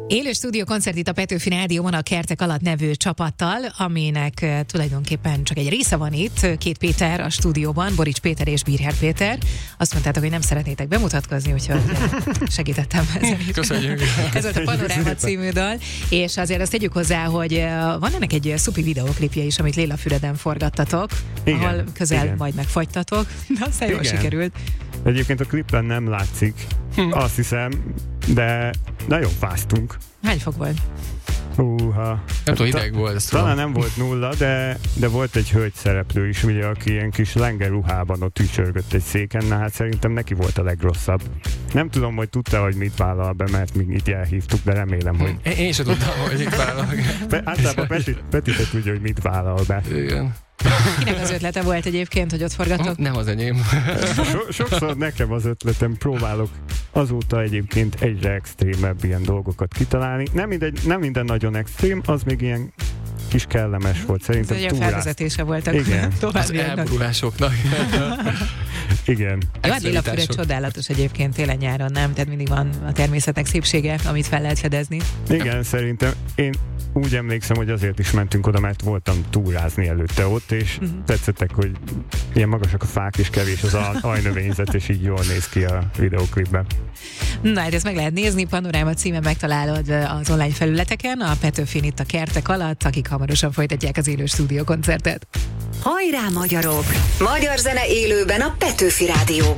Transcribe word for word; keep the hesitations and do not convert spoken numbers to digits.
Élő stúdió koncert itt a Petőfi Rádióban a Kertek alatt nevű csapattal, aminek uh, tulajdonképpen csak egy része van itt, Két Péter a stúdióban, Borics Péter és Birher Péter. Azt mondtátok, hogy nem szeretnétek bemutatkozni, úgyhogy segítettem ezen. Köszönjük. Ez volt a Panoráma című dal, és azért azt tegyük hozzá, hogy uh, van ennek egy szupi videóklipje is, amit Lélafüreden forgattatok, igen, ahol közel igen. majd megfagytatok, de aztán jól sikerült. Egyébként a klipben nem látszik, hm. azt hiszem, de nagyon fáztunk. Hány fok volt? Húha. Nem tudom, hideg volt. Ezt talán nem volt nulla, de, de volt egy hölgy szereplő is, ugye, aki ilyen kis lenger ruhában ott ücsörgött egy széken, na hát szerintem neki volt a legrosszabb. Nem tudom, hogy tudta, hogy mit vállal be, mert mi itt elhívtuk, de remélem, hogy... Én, én sem tudtam, hogy mit vállal be. Pe- általában Peti, Peti te tudja, hogy mit vállal be. Igen. Kinek az ötlete volt egyébként, hogy ott forgatok? Nem az enyém. So- sokszor nekem az ötletem, próbálok azóta egyébként egyre extrémebb ilyen dolgokat kitalálni. Nem, mindegy, nem minden nagyon extrém, az még ilyen kis kellemes volt. Szerintem ez ugye a felvezetése voltak. Igen. Az elborulásoknak. Igen. Jó, hát Lélafüred csodálatos egyébként télen-nyáron, nem? Tehát mindig van a természetnek szépsége, amit fel lehet fedezni. Igen, szerintem én úgy emlékszem, hogy azért is mentünk oda, mert voltam túrázni előtte ott, és uh-huh. tetszettek, hogy ilyen magasak a fák, és kevés az ajnövényzet, és így jól néz ki a videóklipben. Na, hát ezt meg lehet nézni, Panoráma címen megtalálod az online felületeken, a Petőfin itt a Kertek alatt, akik hamarosan folytatják az élő stúdiókoncertet. Hajrá, magyarok! Magyar zene élőben a Petőfi Rádióban.